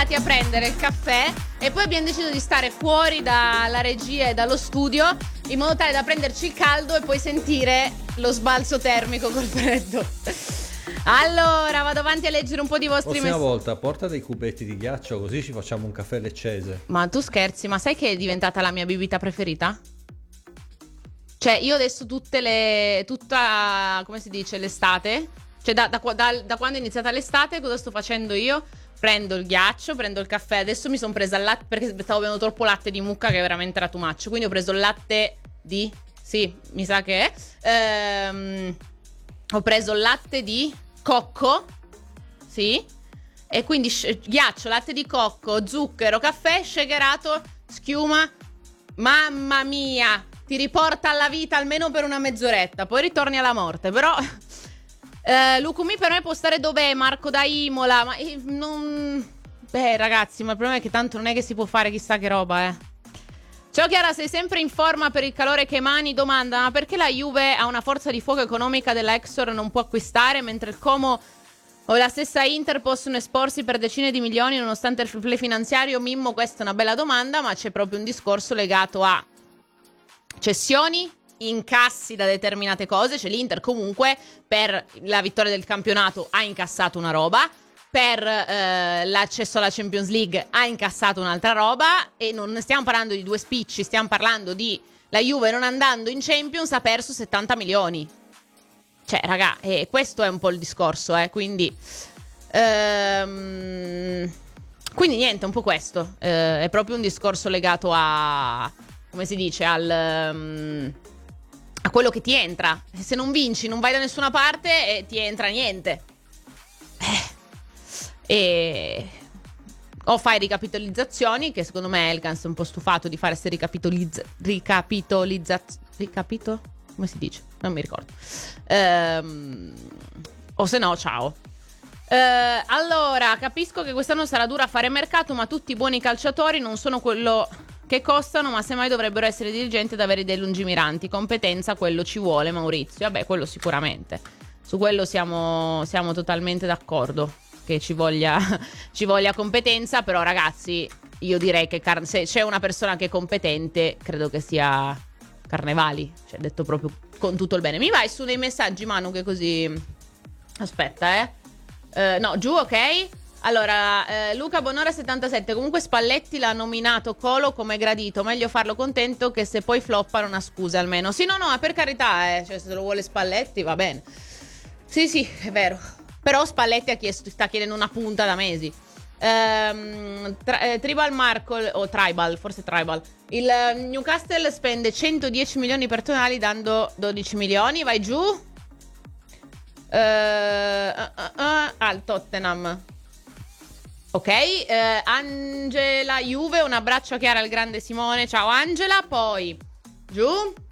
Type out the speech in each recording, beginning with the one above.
andati a prendere il caffè e poi abbiamo deciso di stare fuori dalla regia e dallo studio in modo tale da prenderci il caldo e poi sentire lo sbalzo termico col freddo. Allora, vado avanti a leggere un po' di vostri messaggi. Prossima volta porta dei cubetti di ghiaccio, così ci facciamo un caffè leccese. Ma tu scherzi, ma sai che è diventata la mia bibita preferita? Cioè, io adesso tutta, come si dice, l'estate, cioè da quando è iniziata l'estate, cosa sto facendo io? Prendo il ghiaccio, prendo il caffè. Adesso mi sono presa il latte perché stavo bevendo troppo latte di mucca, che veramente era too much. Quindi ho preso il latte di... Sì, mi sa che è. Ho preso il latte di cocco. Sì. E quindi ghiaccio, latte di cocco, zucchero, caffè, shakerato, schiuma. Mamma mia! Ti riporta alla vita almeno per una mezz'oretta, poi ritorni alla morte. Però Lucumi per me può stare dov'è, Marco da Imola. Ma non... Beh ragazzi, ma il problema è che tanto non è che si può fare chissà che roba, Ciao Chiara, sei sempre in forma per il calore che emani? Domanda, ma perché la Juve ha una forza di fuoco economica della Exor e non può acquistare, mentre il Como o la stessa Inter possono esporsi per decine di milioni nonostante il fair play finanziario? Mimmo, questa è una bella domanda, ma c'è proprio un discorso legato a cessioni, incassi da determinate cose. Cioè l'Inter comunque per la vittoria del campionato ha incassato una roba, per l'accesso alla Champions League ha incassato un'altra roba, e non stiamo parlando di due spicci, stiamo parlando di la Juve non andando in Champions ha perso 70 milioni. Cioè raga, questo è un po' il discorso, quindi niente, un po' questo, è proprio un discorso legato a, come si dice, a quello che ti entra. Se non vinci, non vai da nessuna parte e ti entra niente. O fai ricapitalizzazioni, che secondo me Elkans è un po' stufato di fare queste ricapito? Come si dice? Non mi ricordo. O se no, ciao. Allora, capisco che quest'anno sarà dura fare mercato, ma tutti i buoni calciatori non sono quello che costano, ma semmai dovrebbero essere dirigenti ed avere dei lungimiranti. Competenza, quello ci vuole, Maurizio. Vabbè, quello sicuramente. Su quello siamo totalmente d'accordo, che ci voglia competenza. Però ragazzi, io direi che se c'è una persona che è competente, credo che sia Carnevali, cioè detto proprio con tutto il bene. Mi vai su dei messaggi, Manu, che così... Aspetta, no, giù, ok. Allora, Luca Bonora 77. Comunque Spalletti l'ha nominato Colo come gradito. Meglio farlo contento che se poi floppa una scusa almeno. Sì, no, ma per carità, cioè se lo vuole Spalletti va bene. Sì, è vero. Però Spalletti sta chiedendo una punta da mesi. Tribal Marco, o Tribal, forse Tribal. Il Newcastle spende 110 milioni per Tonali dando 12 milioni. Vai giù. Al Tottenham. Ok, Angela Juve, un abbraccio a Chiara al grande Simone. Ciao Angela. Poi giù.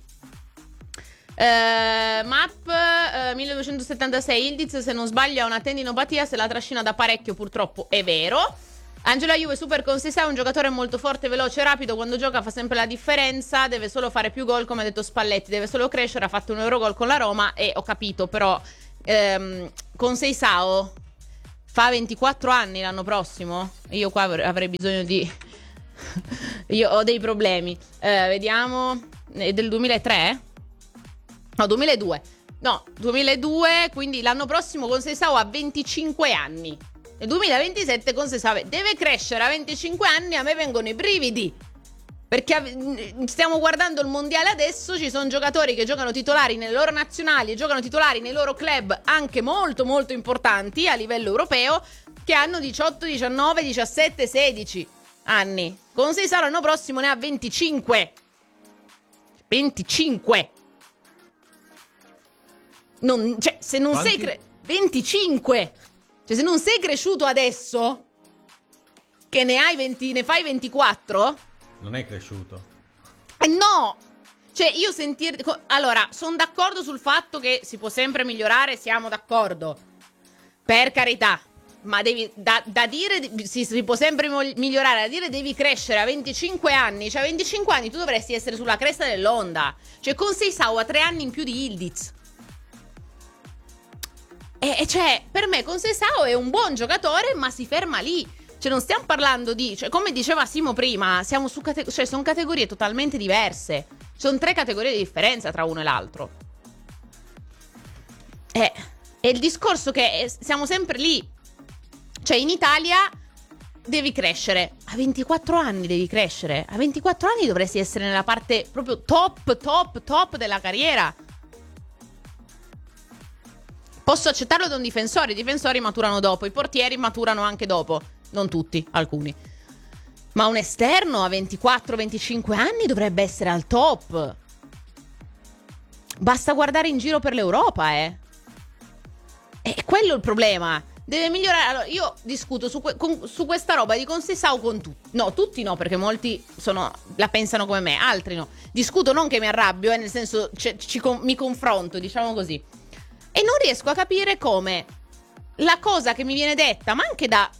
Map 1276. Ildiz, se non sbaglio, ha una tendinopatia, se la trascina da parecchio, purtroppo è vero. Angela Juve super con sé, è un giocatore molto forte, veloce e rapido, quando gioca fa sempre la differenza, deve solo fare più gol, come ha detto Spalletti, deve solo crescere, ha fatto un Eurogol con la Roma e ho capito, però con Seisao fa 24 anni l'anno prossimo. Io qua avrei bisogno di io ho dei problemi. Vediamo, è del 2003? No, 2002. No, 2002, quindi l'anno prossimo con Seisao ha 25 anni. Nel 2027 con Seisao deve crescere a 25 anni, a me vengono i brividi. Perché stiamo guardando il mondiale adesso, ci sono giocatori che giocano titolari nelle loro nazionali e giocano titolari nei loro club anche molto molto importanti a livello europeo, che hanno 18, 19, 17, 16 anni. Con Seisao l'anno prossimo ne ha 25. 25. Cioè, se non Quanti? sei 25. Cioè, se non sei cresciuto adesso, che ne hai 20, ne fai 24? Non è cresciuto. No! Cioè, io allora, sono d'accordo sul fatto che si può sempre migliorare, siamo d'accordo. Per carità. Ma devi, da dire, si può sempre migliorare, da dire devi crescere a 25 anni. Cioè, a 25 anni tu dovresti essere sulla cresta dell'onda. Cioè, con Seisao ha 3 anni in più di Ildiz. E cioè, per me con Seisao è un buon giocatore, ma si ferma lì. Cioè non stiamo parlando di, cioè, come diceva Simo prima, siamo su cioè sono categorie totalmente diverse. Sono 3 categorie di differenza tra uno e l'altro. E il discorso che siamo sempre lì. Cioè in Italia devi crescere. A 24 anni devi crescere. A 24 anni dovresti essere nella parte proprio top della carriera. Posso accettarlo da un difensore. I difensori maturano dopo. I portieri maturano anche dopo. Non tutti, alcuni. Ma un esterno a 24-25 anni dovrebbe essere al top. Basta guardare in giro per l'Europa, E quello è il problema. Deve migliorare. Allora, io discuto su questa roba di Conceição con tutti. No, tutti no, perché molti la pensano come me, altri no. Discuto, non che mi arrabbio, nel senso mi confronto, diciamo così. E non riesco a capire come la cosa che mi viene detta, ma anche da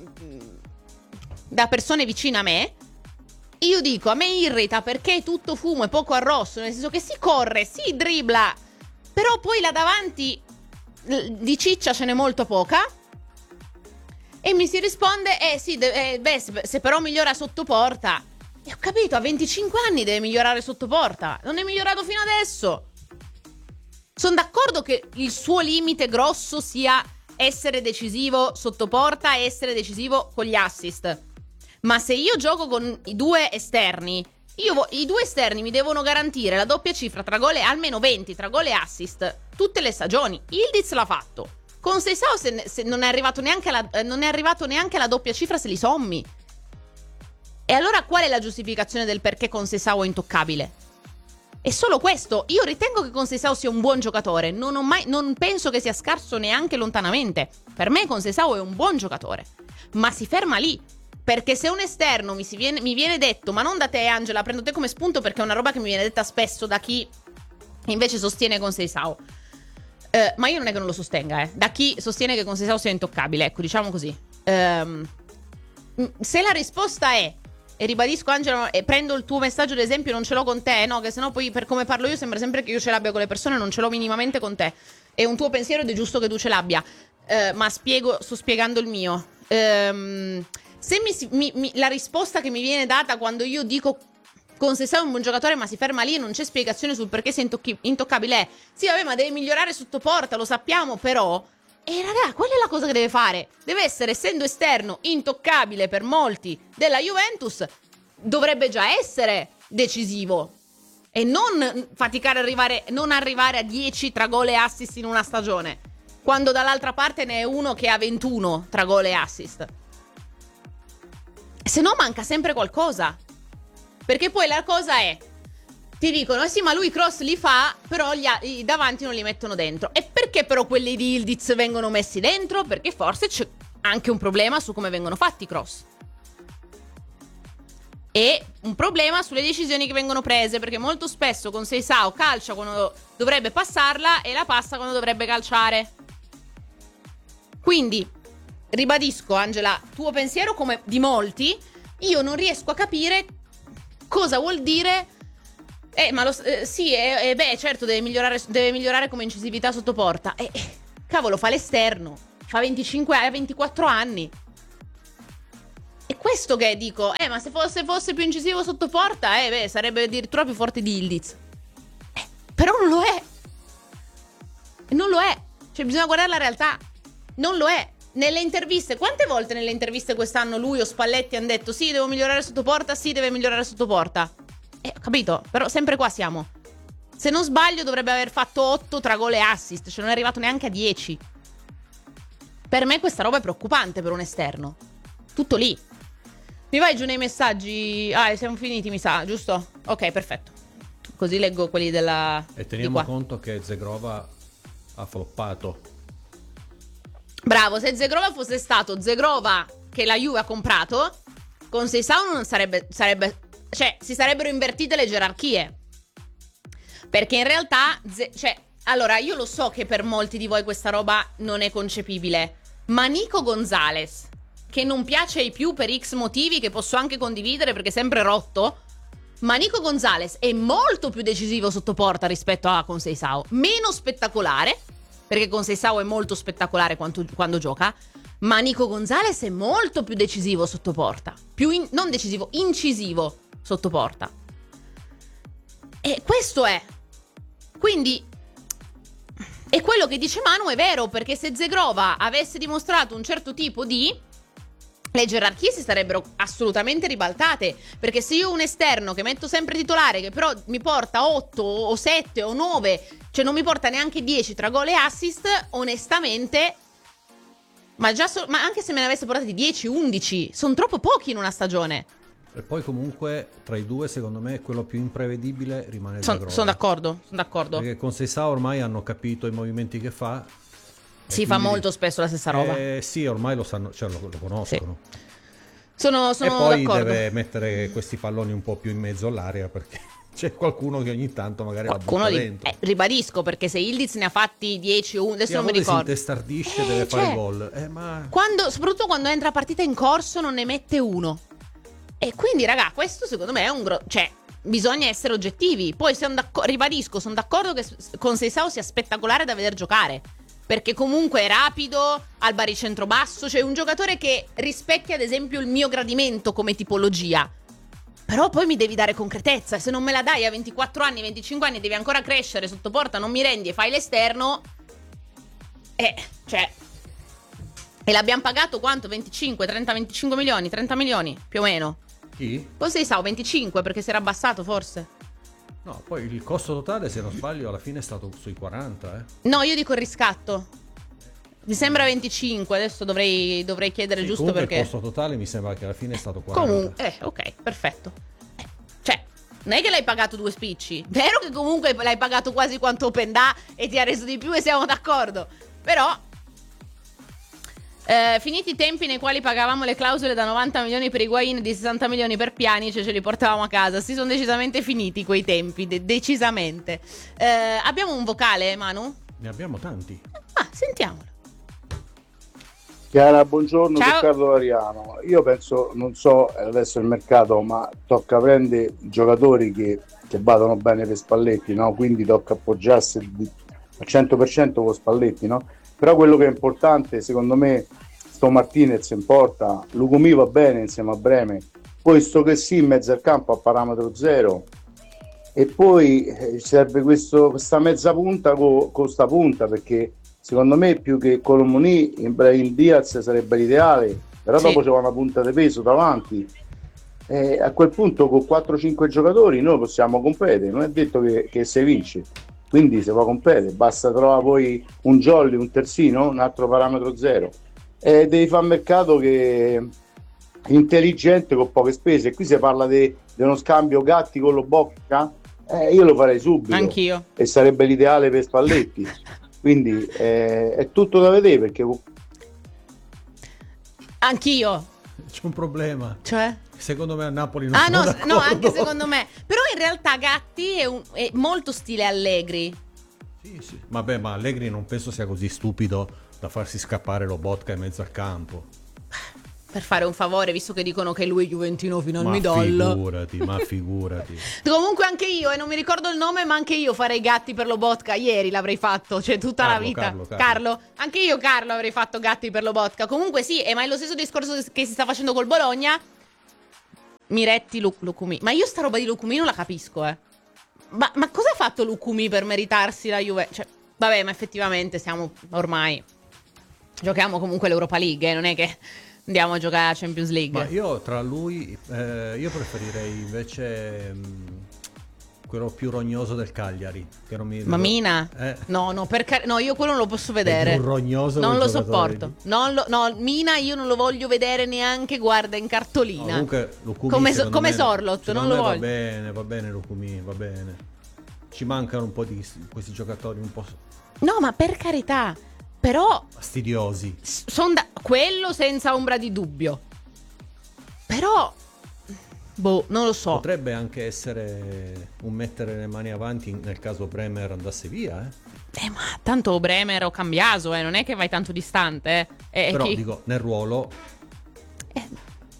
persone vicine a me, io dico, a me irrita perché è tutto fumo e poco arrosto, nel senso che si corre, si dribbla, però poi là davanti di ciccia ce n'è molto poca. E mi si risponde, se però migliora sotto porta. E ho capito, a 25 anni deve migliorare sotto porta. Non è migliorato fino adesso. Sono d'accordo che il suo limite grosso sia essere decisivo sotto porta e essere decisivo con gli assist. Ma se io gioco con i 2 esterni, i 2 esterni mi devono garantire la doppia cifra tra gol e almeno 20 tra gol e assist tutte le stagioni. Yildiz l'ha fatto. Conceição se non è arrivato neanche alla doppia cifra se li sommi. E allora qual è la giustificazione del perché Conceição è intoccabile? È solo questo. Io ritengo che Conceição sia un buon giocatore. Non penso che sia scarso neanche lontanamente. Per me Conceição è un buon giocatore. Ma si ferma lì. Perché se un esterno mi viene detto, ma non da te Angela, prendo te come spunto perché è una roba che mi viene detta spesso da chi invece sostiene Conceição. Ma io non è che non lo sostenga, da chi sostiene che Conceição sia intoccabile, ecco, diciamo così. Se la risposta è, e ribadisco Angela, e prendo il tuo messaggio d'esempio, non ce l'ho con te, no? Che sennò poi per come parlo io sembra sempre che io ce l'abbia con le persone, non ce l'ho minimamente con te. È un tuo pensiero ed è giusto che tu ce l'abbia. Ma sto spiegando il mio. Se la risposta che mi viene data quando io dico Conceição è un buon giocatore ma si ferma lì e non c'è spiegazione sul perché sia intoccabile è, sì vabbè ma deve migliorare sotto porta, lo sappiamo però, raga, quella è la cosa che deve fare, deve essere, essendo esterno intoccabile per molti della Juventus, dovrebbe già essere decisivo e non faticare non arrivare a 10 tra gol e assist in una stagione, quando dall'altra parte ne è uno che ha 21 tra gol e assist. Se no manca sempre qualcosa. Perché poi la cosa è, ti dicono, sì ma lui i cross li fa, però i davanti non li mettono dentro. E perché però quelli di Yildiz vengono messi dentro? Perché forse c'è anche un problema su come vengono fatti i cross. E un problema sulle decisioni che vengono prese, perché molto spesso Conceição calcia quando dovrebbe passarla e la passa quando dovrebbe calciare. Quindi, ribadisco Angela, tuo pensiero come di molti, io non riesco a capire cosa vuol dire. Certo, deve migliorare come incisività sotto porta. Cavolo, fa l'esterno. Fa 24 anni. È questo che dico. Ma se fosse più incisivo sotto porta, sarebbe addirittura più forte di Yildiz. Però non lo è. Non lo è. Cioè, bisogna guardare la realtà. Non lo è. Nelle interviste, quante volte nelle interviste quest'anno lui o Spalletti hanno detto sì, devo migliorare sotto porta, sì, deve migliorare sotto porta. Capito? Però sempre qua siamo. Se non sbaglio dovrebbe aver fatto 8 tra gol e assist, cioè non è arrivato neanche a 10. Per me questa roba è preoccupante per un esterno. Tutto lì. Mi vai giù nei messaggi? Siamo finiti mi sa, giusto? Ok, perfetto. Così leggo quelli della... E teniamo conto che Zegrova ha floppato. Bravo, se Zegrova fosse stato Zegrova che la Juve ha comprato, Conceição non sarebbe, cioè si sarebbero invertite le gerarchie. Perché in realtà, allora io lo so che per molti di voi questa roba non è concepibile, ma Nico Gonzalez, che non piace ai più per X motivi che posso anche condividere perché è sempre rotto, ma Nico Gonzalez è molto più decisivo sotto porta rispetto a Conceição, meno spettacolare, perché Conceição è molto spettacolare quando gioca, Ma Nico Gonzalez è molto più decisivo sotto porta. Non decisivo, incisivo sotto porta. E questo è. Quindi, e quello che dice Manu è vero, perché se Zegrova avesse dimostrato un certo tipo di... le gerarchie si sarebbero assolutamente ribaltate, perché se io ho un esterno che metto sempre titolare, che però mi porta 8 o 7 o 9, cioè non mi porta neanche 10 tra gol e assist, onestamente... Ma anche se me ne avesse portati 10, 11, sono troppo pochi in una stagione. E poi comunque tra i due secondo me quello più imprevedibile rimane Sono d'accordo. Perché con Seisao ormai hanno capito i movimenti che fa. Si fa molto spesso la stessa roba. Sì, ormai lo sanno, cioè lo conoscono. Sì. Sono e poi d'accordo. deve mettere questi palloni un po' più in mezzo all'area, perché c'è qualcuno che ogni tanto magari qualcuno la butta dentro. Ribadisco, perché se Ildiz ne ha fatti 10 o 11, adesso non mi ricordo. Si intestardisce, deve fare gol. Ma... soprattutto quando entra partita in corso non ne mette uno. E quindi, raga, questo secondo me è un cioè, bisogna essere oggettivi. Poi ribadisco, sono d'accordo che con Seisao sia spettacolare da vedere giocare, perché comunque è rapido, ha il baricentro basso, cioè un giocatore che rispecchia ad esempio il mio gradimento come tipologia. Però poi mi devi dare concretezza, se non me la dai a 24 anni, 25 anni, devi ancora crescere sotto porta, non mi rendi e fai l'esterno. Cioè... E l'abbiamo pagato quanto? 25, 30, 25 milioni, 30 milioni, più o meno. Chi? Cos'è Sao? 25, perché si era abbassato forse. No, poi il costo totale, se non sbaglio, alla fine è stato sui 40, No, io dico il riscatto. Mi sembra 25, adesso dovrei chiedere giusto perché... il costo totale mi sembra che alla fine è stato 40. Comunque, ok, perfetto. Cioè, non è che l'hai pagato 2 spicci. Vero che comunque l'hai pagato quasi quanto Openda e ti ha reso di più e siamo d'accordo. Però... finiti i tempi nei quali pagavamo le clausole da 90 milioni per Higuain e di 60 milioni per Pjanic, cioè ce li portavamo a casa. Si sono decisamente finiti quei tempi, decisamente. Abbiamo un vocale, Manu? Ne abbiamo tanti. Sentiamolo. Chiara, buongiorno, Ciao. Riccardo Ariano. Io penso, non so adesso il mercato, ma tocca prendere giocatori che vadano bene per Spalletti, no? Quindi tocca appoggiarsi al 100% con Spalletti, no? Però quello che è importante, secondo me, sto Martinez in porta, Lukumi va bene insieme a Breme, poi sto che sì in mezzo al campo a parametro zero, e poi serve questa mezza punta con sta punta, perché secondo me più che Colomoni Ibrahim Diaz sarebbe l'ideale, però sì. Dopo c'è una punta di peso davanti, e a quel punto con 4-5 giocatori noi possiamo competere, non è detto che si vince. Quindi si può competere, basta trovare poi un jolly, un terzino, un altro parametro zero. E devi fare un mercato che intelligente con poche spese. E qui si parla di uno scambio Gatti con lo Bocca, io lo farei subito. Anch'io. E sarebbe l'ideale per Spalletti. Quindi è tutto da vedere, perché... Anch'io. C'è un problema. Cioè? Secondo me a Napoli non sono d'accordo. No, anche secondo me. Però in realtà Gatti è molto stile Allegri. Sì. Vabbè, ma Allegri non penso sia così stupido da farsi scappare lo Botka in mezzo al campo. Per fare un favore, visto che dicono che lui è juventino fino al midollo. Ma figurati. Comunque anche io, e non mi ricordo il nome, ma anche io farei Gatti per Lobotka. Ieri l'avrei fatto, cioè tutta la vita. Carlo. Anche io, Carlo, avrei fatto Gatti per Lobotka. Comunque sì, ma è lo stesso discorso che si sta facendo col Bologna. Miretti, Lukumi. Ma io sta roba di Lukumi non la capisco, Ma cosa ha fatto Lukumi per meritarsi la Juve? Cioè, vabbè, ma effettivamente siamo ormai... Giochiamo comunque l'Europa League, non è che... Andiamo a giocare a Champions League. Ma io tra lui, io preferirei invece quello più rognoso del Cagliari. Che non mi... Mamina? No, io quello non lo posso vedere. È più rognoso. Non lo sopporto. No, Mina io non lo voglio vedere neanche, guarda, in cartolina. No, comunque Lukumi come Sorlot, non lo voglio. Va bene Lukumi, va bene. Ci mancano un po' di questi giocatori un po'... No, ma per carità... Però fastidiosi. Quello senza ombra di dubbio. Però non lo so. Potrebbe anche essere un mettere le mani avanti nel caso Bremer andasse via, ma tanto Bremer o Cambiaso, non è che vai tanto distante, Però dico, nel ruolo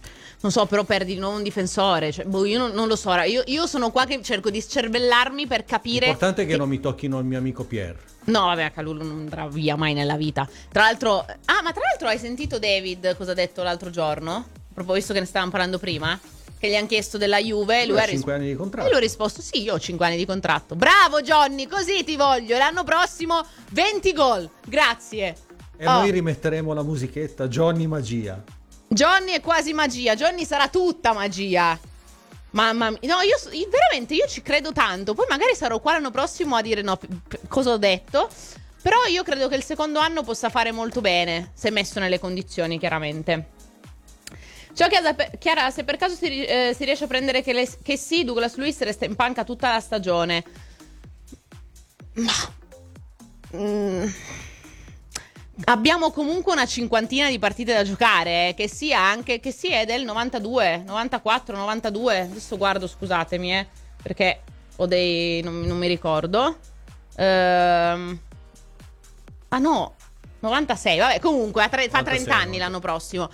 Non so, però perdi di nuovo un difensore. Cioè, boh, io non lo so. Io sono qua che cerco di scervellarmi per capire. L'importante è che non mi tocchino il mio amico Pier. No, vabbè, Calulu non andrà via mai nella vita. Tra l'altro. Ah, ma tra l'altro hai sentito David cosa ha detto l'altro giorno? Proprio visto che ne stavamo parlando prima. Che gli hanno chiesto della Juve. Lui ha 5 anni di contratto. E lui ha risposto: sì, io ho 5 anni di contratto. Bravo Johnny, così ti voglio. L'anno prossimo 20 gol. Grazie. E noi rimetteremo la musichetta Johnny Magia. Johnny è quasi magia. Johnny sarà tutta magia. Mamma mia. No, io veramente ci credo tanto. Poi magari sarò qua l'anno prossimo a dire no, cosa ho detto. Però io credo che il secondo anno possa fare molto bene, se messo nelle condizioni, chiaramente. Ciao Chiara, se per caso si riesce a prendere che sì, Douglas Luiz resta in panca tutta la stagione. Ma... abbiamo comunque una cinquantina di partite da giocare, che sia anche che sia è del 92, 94, 92. Adesso guardo, scusatemi, perché ho dei non mi ricordo. Ah no, 96, vabbè, comunque fa 30 anni l'anno prossimo.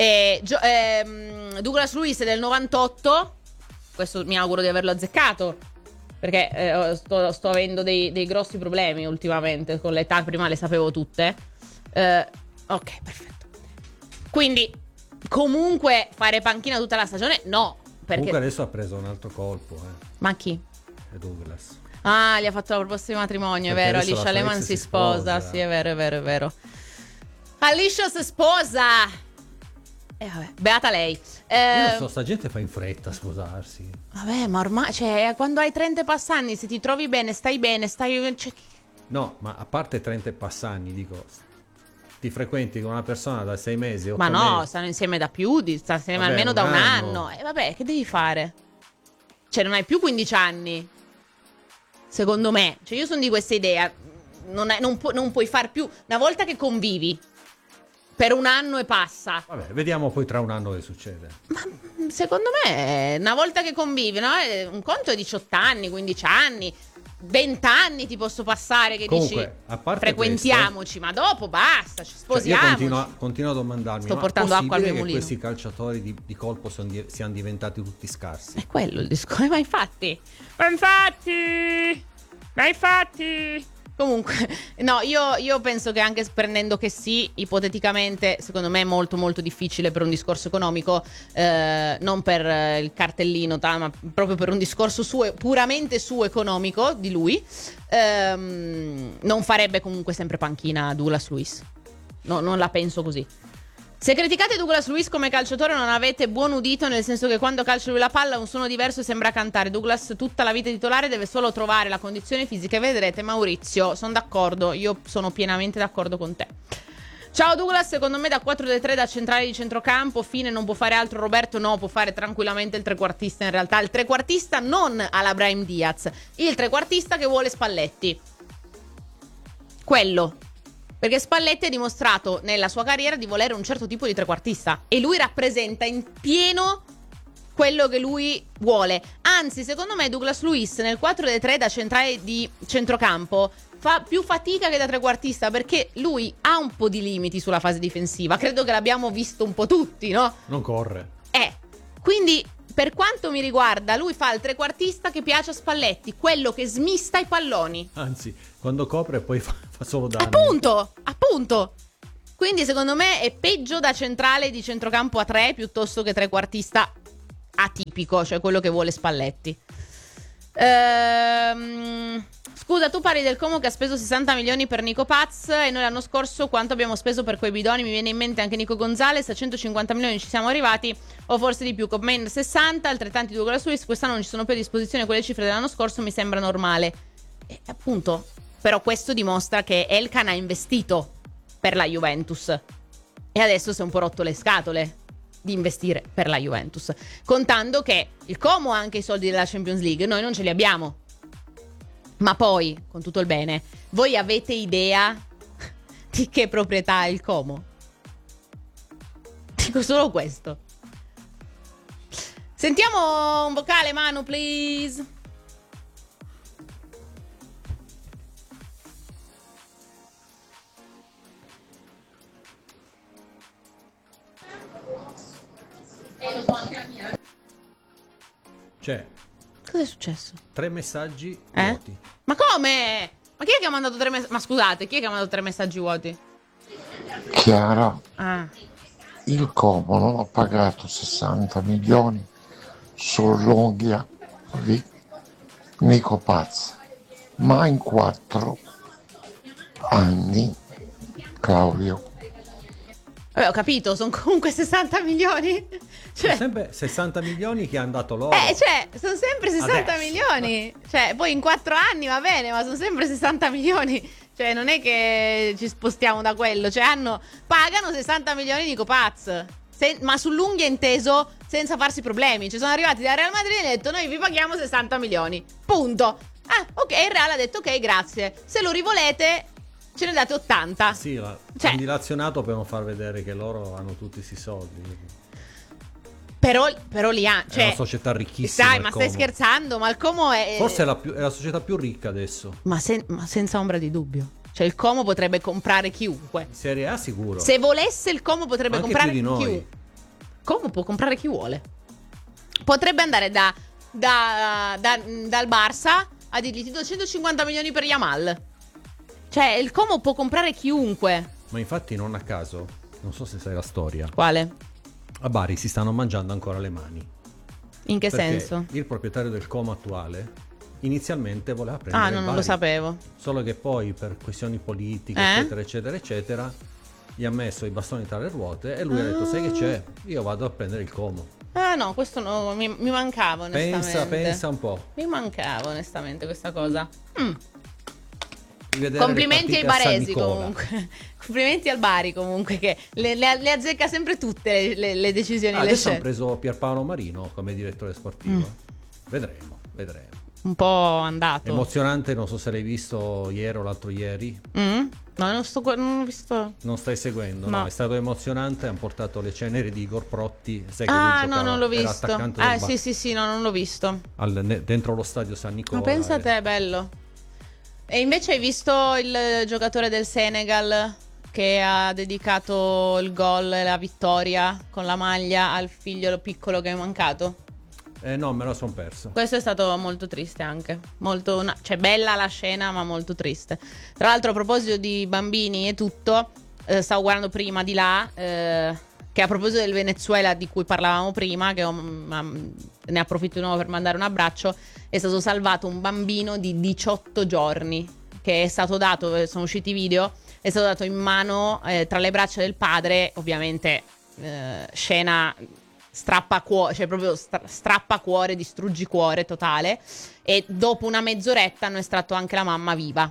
Douglas Luiz è del 98. Questo mi auguro di averlo azzeccato, perché sto avendo dei grossi problemi ultimamente con l'età. Prima le sapevo tutte. Ok, perfetto. Quindi comunque fare panchina tutta la stagione no, perché comunque adesso ha preso un altro colpo, Ma chi? È Douglas. Ah, gli ha fatto la proposta di matrimonio, Perché è vero. adesso Alicia la sua Lehmann ex si si sposa. sposa. Sì, è vero. Alicia si sposa. Vabbè, beata lei. Io non so, sta gente fa in fretta a sposarsi. Vabbè, ma ormai, cioè, quando hai 30 passanni, se ti trovi bene, cioè... No, ma a parte 30 passanni, dico, ti frequenti con una persona da 6 mesi, 8 Ma no, mesi. stanno insieme da più, stanno insieme Vabbè, almeno da un anno. anno. E vabbè, che devi fare? Cioè, non hai più 15 anni. Secondo me. Cioè, io sono di questa idea. Non puoi far più. Una volta che convivi per un anno e passa. Vabbè, vediamo poi tra un anno che succede. Ma secondo me, una volta che convivi, no? Un conto è 18 anni, 15 anni, 20 anni ti posso passare che Comunque, dici a parte frequentiamoci, ma dopo basta, ci Cioè, sposiamoci. io continuo a domandarmi, Sto ma portando acqua al mio che mulino. questi calciatori di colpo siano diventati tutti scarsi? È quello il discorso. Ma infatti. Comunque, no, io penso che anche prendendo che sì, ipoteticamente, secondo me è molto molto difficile per un discorso economico, non per il cartellino, ma proprio per un discorso puramente suo economico di lui, non farebbe comunque sempre panchina Douglas Luiz. No, non la penso così. Se criticate Douglas Luiz come calciatore non avete buon udito, nel senso che quando calcia lui la palla ha un suono diverso e sembra cantare. Douglas tutta la vita titolare deve solo trovare la condizione fisica e vedrete Maurizio, sono d'accordo, io sono pienamente d'accordo con te. Ciao Douglas, secondo me da 4-3 da centrale di centrocampo, fine non può fare altro. Roberto no, può fare tranquillamente il trequartista, in realtà il trequartista non alla Brahim Diaz, il trequartista che vuole Spalletti, quello. Perché Spalletti ha dimostrato nella sua carriera di volere un certo tipo di trequartista e lui rappresenta in pieno quello che lui vuole. Anzi, secondo me Douglas Luiz nel 4-3 da centrale di centrocampo fa più fatica che da trequartista, perché lui ha un po' di limiti sulla fase difensiva. Credo che l'abbiamo visto un po' tutti, no? Non corre. Quindi per quanto mi riguarda lui fa il trequartista che piace a Spalletti, quello che smista i palloni. Anzi, quando copre poi fa solo danni. Appunto. Quindi secondo me è peggio da centrale di centrocampo a 3 piuttosto che trequartista atipico, cioè quello che vuole Spalletti. Scusa, tu parli del Como che ha speso 60 milioni per Nico Paz e noi l'anno scorso quanto abbiamo speso per quei bidoni? Mi viene in mente anche Nico Gonzalez, a 150 milioni ci siamo arrivati, o forse di più. Copmain 60, altrettanti di Douglas Luiz, quest'anno non ci sono più a disposizione quelle cifre dell'anno scorso, mi sembra normale. E appunto, però questo dimostra che Elkan ha investito per la Juventus e adesso si è un po' rotto le scatole di investire per la Juventus, contando che il Como ha anche i soldi della Champions League, noi non ce li abbiamo. Ma poi, con tutto il bene, voi avete idea di che proprietà ha il Como? Dico solo questo. Sentiamo un vocale, Manu, please. Cioè, Cosa è successo? 3 messaggi Eh? vuoti. Ma come? Ma chi è che ha mandato 3 messaggi? Ma scusate, chi è che ha mandato 3 messaggi vuoti? Chiara, Ah. il Como non ha pagato 60 milioni sull'unghia di Nico Paz, ma in 4 anni, Claudio. Vabbè, ho capito, sono comunque 60 milioni. Sono Cioè, sempre 60 milioni che hanno dato loro. cioè, sono sempre 60 Adesso. milioni. Cioè, poi in 4 anni va bene, ma sono sempre 60 milioni. Cioè, non è che ci spostiamo da quello. Cioè, pagano 60 milioni di Copaz. Ma sull'unghia inteso senza farsi problemi. Cioè, sono arrivati da Real Madrid e hanno detto: noi vi paghiamo 60 milioni. Punto. Ah, ok, il Real ha detto: ok, grazie. Se lo rivolete, ce ne date 80. Sì, Cioè- hanno dilazionato per non far vedere che loro hanno tutti questi soldi. Però li ha. È Cioè, una società ricchissima. sai, il ma stai Como. scherzando? Ma il Como è. Forse è la società più ricca adesso. Ma senza ombra di dubbio. Cioè, il Como potrebbe comprare chiunque. In Serie A sicuro. Se volesse, il Como potrebbe Anche comprare più di noi. chiunque. Como può comprare chi vuole. Potrebbe andare dal Barça a dirgli: ti do 150 milioni per Yamal. Cioè, il Como può comprare chiunque. Ma infatti non a caso, non so se sai la storia, Quale? a Bari si stanno mangiando ancora le mani. In che Perché senso? il proprietario del Como attuale inizialmente voleva prendere Ah, il no, non Bari. lo sapevo. Solo che poi per questioni politiche, eccetera, eccetera, eccetera, gli ha messo i bastoni tra le ruote e lui ha detto: sai che c'è? Io vado a prendere il Como. Ah, no, questo no, mi mancava onestamente. Pensa un po'. Mi mancava onestamente questa cosa. Di vedere Complimenti le ai partite a San baresi Nicola. comunque. Complimenti al Bari comunque che le azzecca sempre tutte le decisioni, le Adesso hanno scelte. preso Pierpaolo Marino come direttore sportivo. Vedremo. Un po' andato. Emozionante, non so se l'hai visto ieri o l'altro ieri. No, non ho visto. Non stai seguendo? No. No, è stato emozionante. Hanno portato le ceneri di Igor Protti. Sai che Ah, lui no, non l'ho era visto. attaccante Ah, del sì, no, non l'ho visto. dentro lo stadio San Nicola. Ma pensa a te, bello. E invece hai visto il giocatore del Senegal che ha dedicato il gol e la vittoria con la maglia al figlio piccolo che è mancato? No, me lo sono perso. Questo è stato molto triste anche. Cioè, bella la scena, ma molto triste. Tra l'altro, a proposito di bambini e tutto, stavo guardando prima di là, che a proposito del Venezuela di cui parlavamo prima, che ne approfitto di nuovo per mandare un abbraccio, è stato salvato un bambino di 18 giorni, che è stato dato, sono usciti i video, è stato dato in mano tra le braccia del padre, ovviamente scena strappacuore, cioè proprio strappacuore, distruggicuore totale, e dopo una mezz'oretta hanno estratto anche la mamma viva.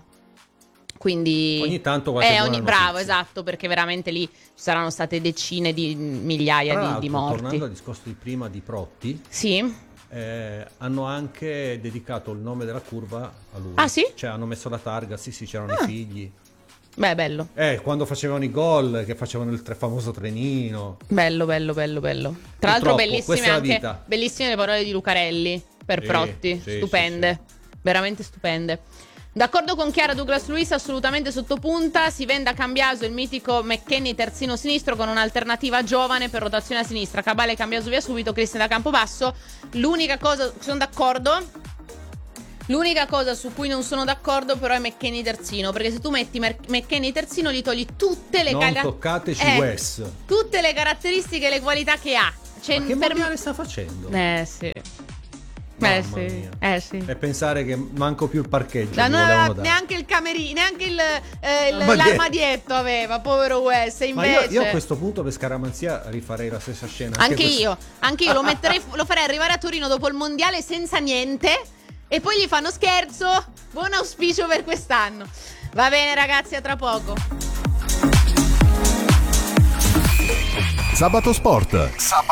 Quindi Ogni tanto qualche buona bravo, notizia. esatto, perché veramente lì ci saranno state decine di migliaia Tra di l'altro, morti. tornando al discorso di prima di Protti, Sì. hanno anche dedicato il nome della curva a lui. Ah, sì? Cioè hanno messo la targa, sì, c'erano i figli. Beh, bello. Quando facevano i gol, che facevano il famoso trenino. Bello. Tra l'altro Purtroppo, questa è la bellissime vita. anche bellissime le parole di Lucarelli per Sì, Protti, sì, stupende. Veramente stupende. D'accordo con Chiara, Douglas Luiz assolutamente sottopunta. Si vende a Cambiaso il mitico McKennie terzino sinistro con un'alternativa giovane per rotazione a sinistra. Cabale e Cambiaso via subito, Cristian da Campobasso. L'unica cosa, sono d'accordo. L'unica cosa su cui non sono d'accordo però è McKennie terzino, perché se tu metti McKennie terzino gli togli tutte le Non toccateci Wes. tutte le caratteristiche e le qualità che ha. Cioè, Ma che per mondiale sta facendo? sì. Mamma Sì. mia. Sì. E pensare che manco più il parcheggio No, gli non volevano aveva dare. neanche il camerino, neanche L'armadietto. l'armadietto aveva, povero Wes. E Ma invece io a questo punto per scaramanzia rifarei la stessa scena. anche io lo metterei, lo farei arrivare a Torino dopo il mondiale senza niente e poi gli fanno scherzo. Buon auspicio per quest'anno. Va bene ragazzi, a tra poco. Sabato Sport.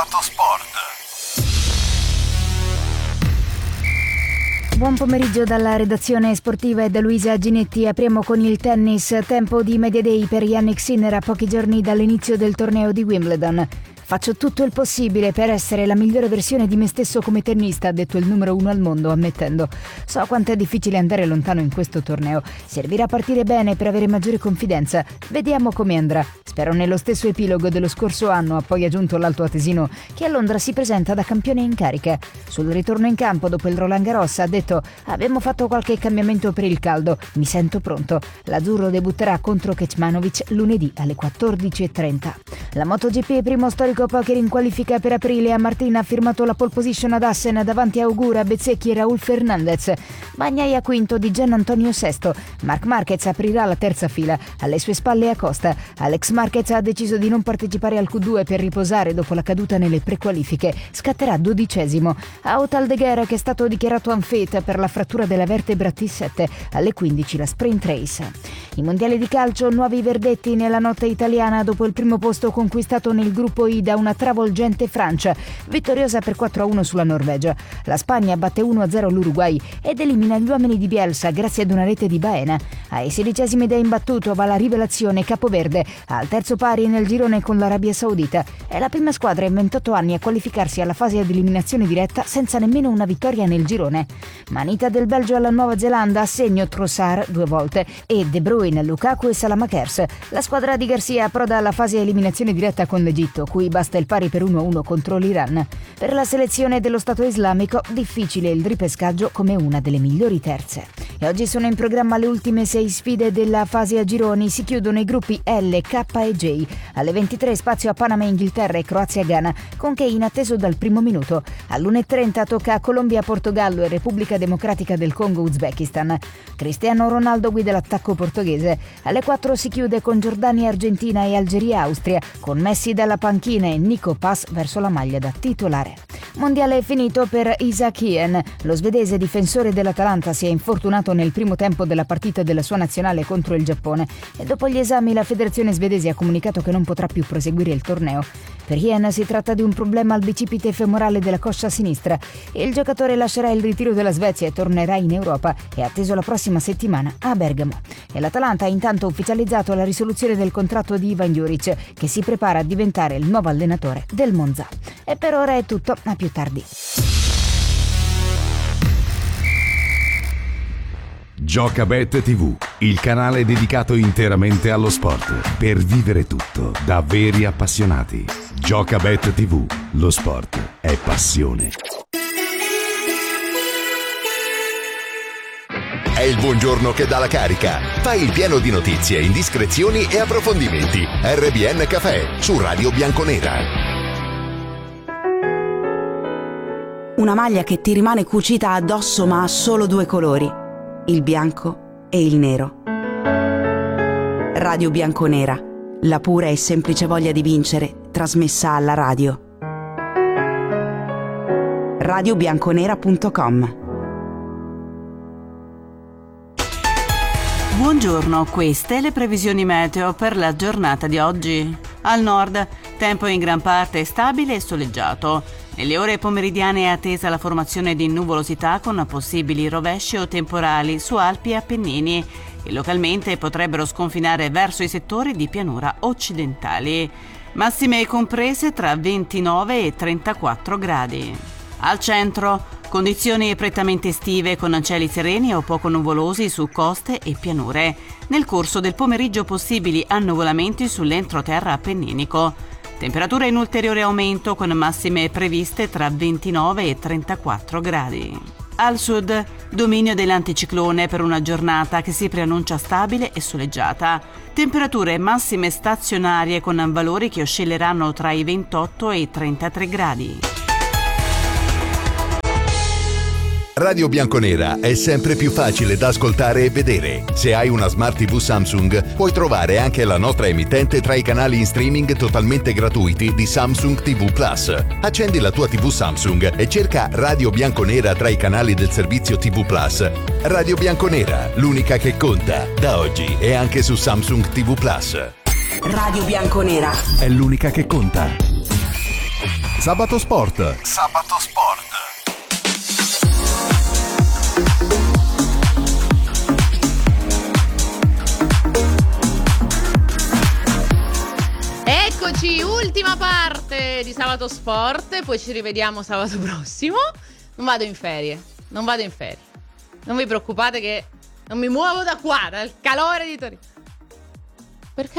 Buon pomeriggio dalla redazione sportiva e da Luisa Ginetti. Apriamo con il tennis. Tempo di media day per Jannik Sinner a pochi giorni dall'inizio del torneo di Wimbledon. Faccio tutto il possibile per essere la migliore versione di me stesso come tennista, ha detto il numero 1 al mondo, ammettendo: so quanto è difficile andare lontano in questo torneo. Servirà partire bene per avere maggiore confidenza. Vediamo come andrà. Spero nello stesso epilogo dello scorso anno, ha poi aggiunto l'altoatesino, che a Londra si presenta da campione in carica. Sul ritorno in campo dopo il Roland Garros ha detto: abbiamo fatto qualche cambiamento per il caldo, mi sento pronto. L'azzurro debutterà contro Kecmanovic lunedì alle 14:30. La MotoGP, primo storico poker in qualifica per aprile, a Martina ha firmato la pole position ad Assen davanti a Ogura, Bezzecchi e Raul Fernandez. Bagnaia quinto di Gian Antonio sesto. Marc Marquez aprirà la terza fila, alle sue spalle Acosta. Alex Marquez ha deciso di non partecipare al Q2 per riposare dopo la caduta nelle prequalifiche, scatterà 12°. Out Aldeguer, che è stato dichiarato unfit per la frattura della vertebra T7, alle 15 la sprint race. I mondiali di calcio, nuovi verdetti nella notte italiana dopo il primo posto conquistato nel gruppo I da una travolgente Francia, vittoriosa per 4-1 sulla Norvegia. La Spagna batte 1-0 l'Uruguay ed elimina gli uomini di Bielsa grazie ad una rete di Baena. Ai 16esimi ed è imbattuto va la rivelazione Capoverde, al terzo pari nel girone con l'Arabia Saudita. È la prima squadra in 28 anni a qualificarsi alla fase di eliminazione diretta senza nemmeno una vittoria nel girone. Manita del Belgio alla Nuova Zelanda, a segno Trossard 2 volte e De Bruyne, Lukaku e Salamakers. La squadra di Garcia approda alla fase eliminazione diretta con l'Egitto, cui basta il pari per 1-1 contro l'Iran. Per la selezione dello Stato islamico, difficile il ripescaggio come una delle migliori terze. E oggi sono in programma le ultime 6 sfide della fase a gironi. Si chiudono i gruppi L, K e J. Alle 23 spazio a Panama, Inghilterra e Croazia-Ghana, con Kane atteso dal primo minuto. All'1:30 tocca a Colombia, Portogallo e Repubblica Democratica del Congo, Uzbekistan. Cristiano Ronaldo guida l'attacco portoghese. Alle 4 si chiude con Giordania, Argentina e Algeria, Austria, con Messi dalla panchina e Nico Pass verso la maglia da titolare. Mondiale è finito per Isak Hien. Lo svedese difensore dell'Atalanta si è infortunato nel primo tempo della partita della sua nazionale contro il Giappone e dopo gli esami la federazione svedese ha comunicato che non potrà più proseguire il torneo. Per Hien si tratta di un problema al bicipite femorale della coscia sinistra. Il giocatore lascerà il ritiro della Svezia e tornerà in Europa. È atteso la prossima settimana a Bergamo. E l'Atalanta ha intanto ufficializzato la risoluzione del contratto di Ivan Juric, che si prepara a diventare il nuovo allenatore del Monza. E per ora è tutto, a più tardi. Giocabet TV, il canale dedicato interamente allo sport, per vivere tutto da veri appassionati. Giocabet TV, lo sport è passione. È il buongiorno che dà la carica. Fai il pieno di notizie, indiscrezioni e approfondimenti. RBN Café su Radio Bianconera. Una maglia che ti rimane cucita addosso ma ha solo 2 colori, il bianco e il nero. Radio Bianconera, la pura e semplice voglia di vincere, trasmessa alla radio. radiobianconera.com. Buongiorno, queste le previsioni meteo per la giornata di oggi. Al nord, tempo in gran parte stabile e soleggiato. Nelle ore pomeridiane è attesa la formazione di nuvolosità con possibili rovesci o temporali su Alpi e Appennini e localmente potrebbero sconfinare verso i settori di pianura occidentali. Massime comprese tra 29 e 34 gradi. Al centro, condizioni prettamente estive con cieli sereni o poco nuvolosi su coste e pianure. Nel corso del pomeriggio possibili annuvolamenti sull'entroterra appenninico. Temperatura in ulteriore aumento con massime previste tra 29 e 34 gradi. Al sud, dominio dell'anticiclone per una giornata che si preannuncia stabile e soleggiata. Temperature massime stazionarie con valori che oscilleranno tra i 28 e i 33 gradi. Radio Bianconera è sempre più facile da ascoltare e vedere. Se hai una Smart TV Samsung, puoi trovare anche la nostra emittente tra i canali in streaming totalmente gratuiti di Samsung TV Plus. Accendi la tua TV Samsung e cerca Radio Bianconera tra i canali del servizio TV Plus. Radio Bianconera, l'unica che conta, da oggi e anche su Samsung TV Plus. Radio Bianconera è l'unica che conta. Sabato Sport. Sabato Sport. amici, ultima parte di Sabato Sport, poi ci rivediamo sabato prossimo. Non vado in ferie. Non vi preoccupate che non mi muovo da qua, dal calore di Torino. Perché?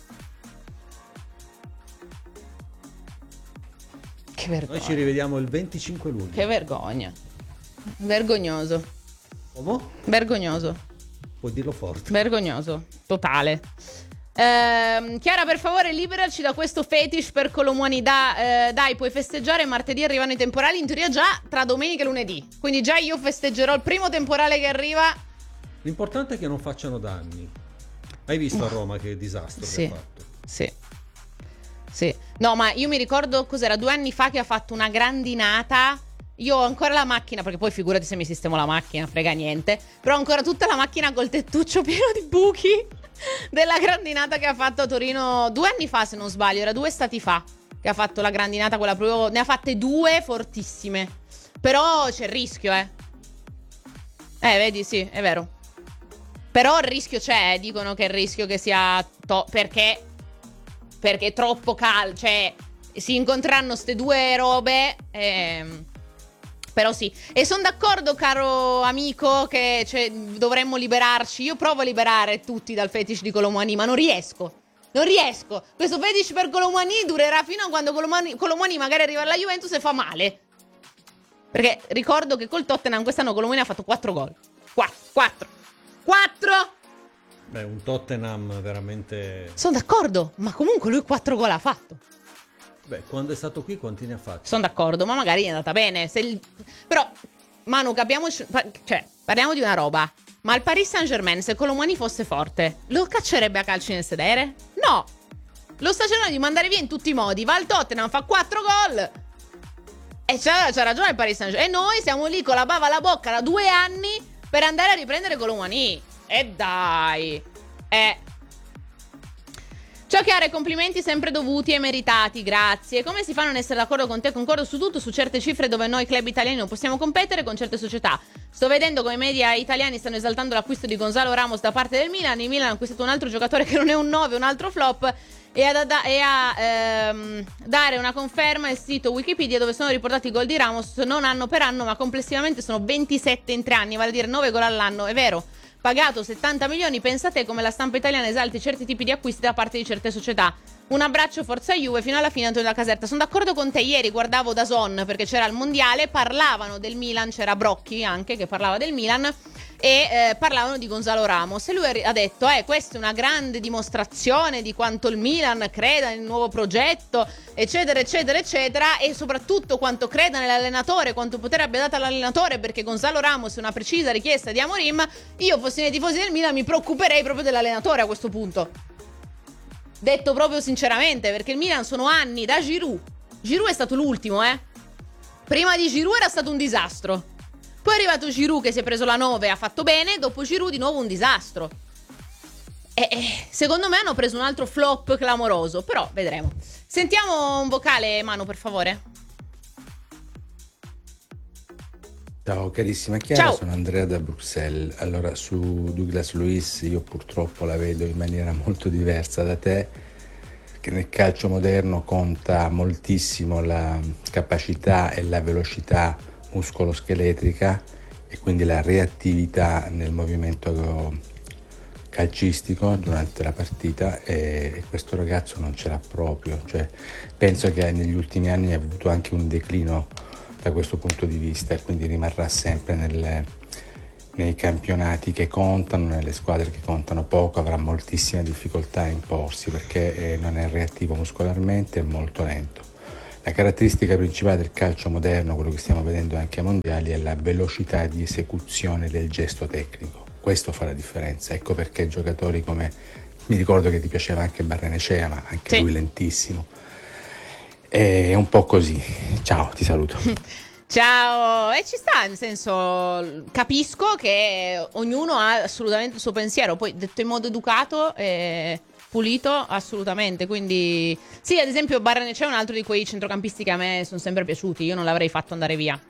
Che vergogna. Noi ci rivediamo il 25 luglio. Che vergogna. Vergognoso. Come? Vergognoso. Puoi dirlo forte. Vergognoso. Totale. Chiara, per favore, liberaci da questo fetish per Colomwani. Dai, puoi festeggiare. Martedì arrivano i temporali. In teoria già tra domenica e lunedì. Quindi già io festeggerò il primo temporale che arriva. L'importante è che non facciano danni. Hai visto a Roma che disastro che ha fatto? Sì. No, ma io mi ricordo cos'era 2 anni fa che ha fatto una grandinata. Io ho ancora la macchina, perché poi figurati se mi sistemo la macchina, frega niente. Però ho ancora tutta la macchina col tettuccio pieno di buchi della grandinata che ha fatto a Torino 2 anni fa, se non sbaglio. Era 2 estati fa che ha fatto la grandinata, quella proprio. Ne ha fatte 2 fortissime. Però c'è il rischio, vedi, sì, è vero. Però il rischio c'è, dicono che il rischio che sia perché è troppo caldo, cioè si incontreranno ste 2 robe. Però sì, e sono d'accordo, caro amico, che dovremmo liberarci. Io provo a liberare tutti dal fetish di Colomwani, ma non riesco. Questo fetish per Colomwani durerà fino a quando Colomwani magari arriva alla Juventus e fa male. Perché ricordo che col Tottenham quest'anno Colomwani ha fatto 4 gol. 4! Beh, un Tottenham veramente... Sono d'accordo, ma comunque lui 4 gol ha fatto. Beh, quando è stato qui quanti ne ha fatti? Sono d'accordo, ma magari è andata bene. Però, Manu, capiamoci, parliamo di una roba. Ma il Paris Saint-Germain, se Colomwani fosse forte, lo caccerebbe a calci nel sedere? No! Lo sta cercando di mandare via in tutti i modi. Va al Tottenham, fa 4 gol. E c'ha ragione il Paris Saint-Germain. E noi siamo lì con la bava alla bocca da 2 anni per andare a riprendere Colomwani. E dai! Ciao Chiara, complimenti sempre dovuti e meritati, grazie. Come si fa a non essere d'accordo con te? Concordo su tutto, su certe cifre dove noi club italiani non possiamo competere con certe società. Sto vedendo come i media italiani stanno esaltando l'acquisto di Gonzalo Ramos da parte del Milan. Il Milan ha acquistato un altro giocatore che non è un 9, un altro flop. E a dare una conferma il sito Wikipedia dove sono riportati i gol di Ramos, non anno per anno, ma complessivamente sono 27 in 3 anni, vale a dire 9 gol all'anno, è vero. Pagato 70 milioni, pensate come la stampa italiana esalti certi tipi di acquisti da parte di certe società. Un abbraccio, forza Juve, fino alla fine Antonio della Caserta. Sono d'accordo con te, ieri guardavo DAZN perché c'era il mondiale, parlavano del Milan, c'era Brocchi anche che parlava del Milan e parlavano di Gonzalo Ramos e lui ha detto questa è una grande dimostrazione di quanto il Milan creda nel nuovo progetto, eccetera eccetera eccetera, e soprattutto quanto creda nell'allenatore, quanto potere abbia dato all'allenatore, perché Gonzalo Ramos è una precisa richiesta di Amorim. Io fossi nei tifosi del Milan mi preoccuperei proprio dell'allenatore a questo punto, detto proprio sinceramente, perché il Milan sono anni da Giroud è stato l'ultimo, prima di Giroud era stato un disastro. Poi è arrivato Giroud che si è preso la 9 e ha fatto bene. Dopo Giroud di nuovo un disastro. Secondo me hanno preso un altro flop clamoroso. Però vedremo. Sentiamo un vocale, Manu, per favore. Ciao carissima Chiara, Ciao. Sono Andrea da Bruxelles. Allora, su Douglas Luiz io purtroppo la vedo in maniera molto diversa da te, che nel calcio moderno conta moltissimo la capacità e la velocità muscoloscheletrica e quindi la reattività nel movimento calcistico durante la partita, e questo ragazzo non ce l'ha proprio, cioè penso che negli ultimi anni ha avuto anche un declino da questo punto di vista e quindi rimarrà sempre nei campionati che contano, nelle squadre che contano poco, avrà moltissime difficoltà a imporsi perché non è reattivo muscolarmente, è molto lento. La caratteristica principale del calcio moderno, quello che stiamo vedendo anche ai mondiali, è la velocità di esecuzione del gesto tecnico. Questo fa la differenza. Ecco perché giocatori come, mi ricordo che ti piaceva anche Barrenechea, ma anche lui lentissimo. È un po' così. Ciao, ti saluto. Ciao, e ci sta, nel senso, capisco che ognuno ha assolutamente il suo pensiero, poi detto in modo educato e pulito, assolutamente, quindi sì, ad esempio Barrenechea è un altro di quei centrocampisti che a me sono sempre piaciuti, io non l'avrei fatto andare via,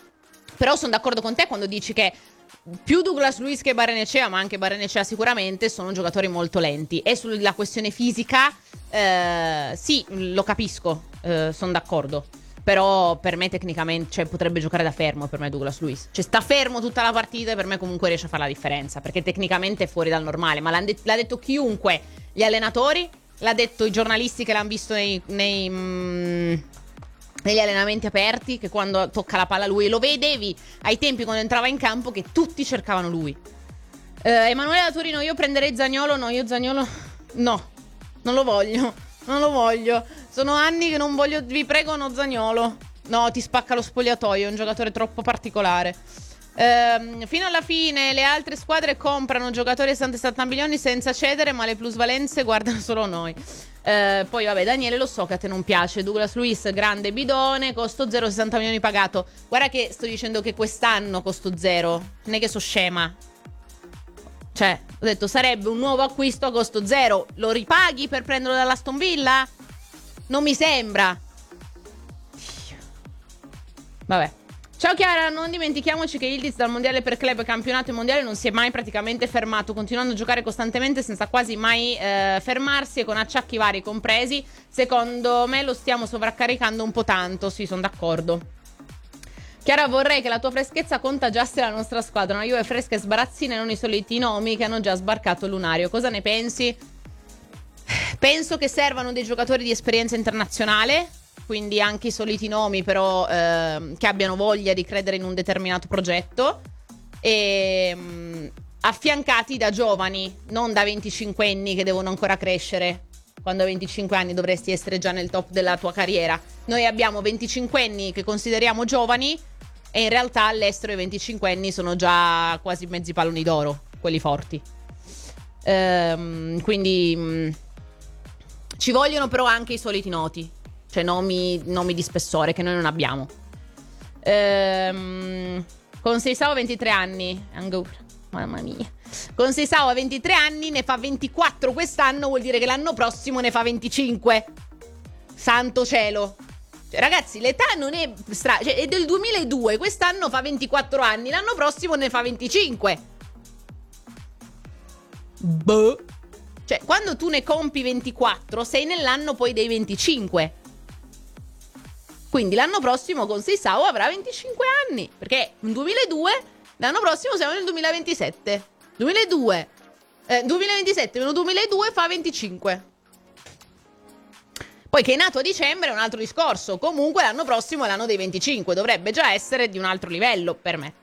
Però sono d'accordo con te quando dici che più Douglas Luiz che Barrenechea, ma anche Barrenechea sicuramente, sono giocatori molto lenti. E sulla questione fisica, sì, lo capisco, sono d'accordo. Però per me tecnicamente, cioè, potrebbe giocare da fermo per me Douglas Luiz. Cioè sta fermo tutta la partita e per me comunque riesce a fare la differenza, perché tecnicamente è fuori dal normale. Ma l'ha detto chiunque, gli allenatori, l'ha detto i giornalisti che l'hanno visto negli allenamenti aperti, che quando tocca la palla lui, lo vedevi ai tempi quando entrava in campo che tutti cercavano lui. Emanuele da Torino, io prenderei Zaniolo. No, io Zaniolo no, non lo voglio. Sono anni che non voglio, vi prego, no Zaniolo. No, ti spacca lo spogliatoio, è un giocatore troppo particolare. Fino alla fine le altre squadre comprano giocatori a 60 milioni senza cedere, ma le plusvalenze guardano solo noi. Poi vabbè, Daniele, lo so che a te non piace. Douglas Luiz, grande bidone, costo 0, 60 milioni pagato. Guarda che sto dicendo che quest'anno costo 0, non è che so scema. Cioè, ho detto sarebbe un nuovo acquisto a costo 0. Lo ripaghi per prenderlo dall'Aston Villa? Non mi sembra. Vabbè. Ciao Chiara, non dimentichiamoci che Yildiz dal mondiale per club, campionato e mondiale non si è mai praticamente fermato, continuando a giocare costantemente senza quasi mai fermarsi e con acciacchi vari compresi. Secondo me lo stiamo sovraccaricando un po' tanto, sì, sono d'accordo. Chiara, vorrei che la tua freschezza contagiasse la nostra squadra, una Juve fresca e sbarazzina e non i soliti nomi che hanno già sbarcato Lunario. Cosa ne pensi? Penso che servano dei giocatori di esperienza internazionale, quindi anche i soliti nomi, però che abbiano voglia di credere in un determinato progetto, e affiancati da giovani, non da 25enni che devono ancora crescere. Quando hai 25 anni dovresti essere già nel top della tua carriera. Noi abbiamo 25enni che consideriamo giovani e in realtà all'estero i 25enni sono già quasi mezzi palloni d'oro, quelli forti. Quindi ci vogliono però anche i soliti noti, cioè nomi di spessore che noi non abbiamo. Con Seisao a 23 anni, mamma mia. Con Seisao a 23 anni, ne fa 24 quest'anno, vuol dire che l'anno prossimo ne fa 25. Santo cielo. Cioè, ragazzi, l'età non è cioè, è del 2002, quest'anno fa 24 anni, l'anno prossimo ne fa 25. Boh. Cioè, quando tu ne compi 24, sei nell'anno poi dei 25. Quindi l'anno prossimo con Seisao avrà 25 anni, perché nel 2002, l'anno prossimo siamo nel 2027. 2027 meno 2002 fa 25. Poi che è nato a dicembre è un altro discorso. Comunque l'anno prossimo è l'anno dei 25, dovrebbe già essere di un altro livello per me.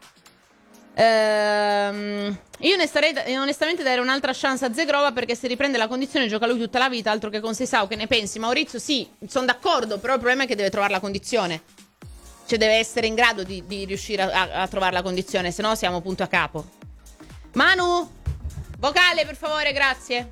Io ne starei onestamente dare un'altra chance a Zegrova, perché se riprende la condizione gioca lui tutta la vita, altro che con Seisao. Che ne pensi, Maurizio? Sì, sono d'accordo, però il problema è che deve trovare la condizione. Cioè deve essere in grado di riuscire a trovare la condizione, se no siamo punto a capo. Manu, vocale per favore, grazie.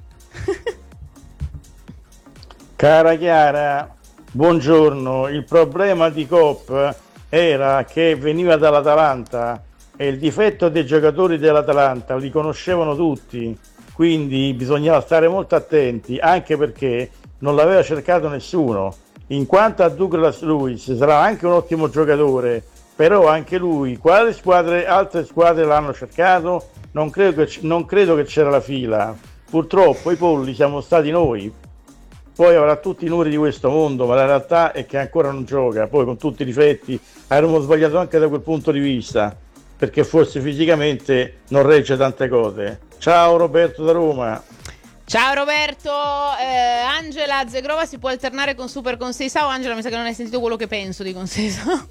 Cara Chiara, buongiorno. Il problema di Coop era che veniva dall'Atalanta e il difetto dei giocatori dell'Atalanta li conoscevano tutti, quindi bisognava stare molto attenti, anche perché non l'aveva cercato nessuno. In quanto a Douglas Luiz, sarà anche un ottimo giocatore, però anche lui, altre squadre l'hanno cercato? Non credo che c'era la fila. Purtroppo i polli siamo stati noi. Poi avrà tutti i numeri di questo mondo, ma la realtà è che ancora non gioca. Poi con tutti i difetti avremmo sbagliato anche da quel punto di vista, perché forse fisicamente non regge tante cose. Ciao Roberto da Roma. Ciao Roberto. Angela, Zegrova si può alternare con Super con Seisao? Angela, mi sa che non hai sentito quello che penso di con Seisao.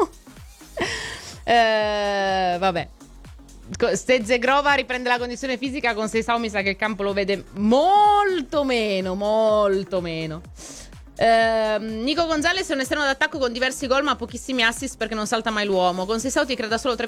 Vabbè, se Zegrova riprende la condizione fisica, con Seisao mi sa che il campo lo vede molto meno. Nico Gonzalez è un esterno d'attacco con diversi gol ma pochissimi assist perché non salta mai l'uomo. Con Seisao ti creda solo 3-4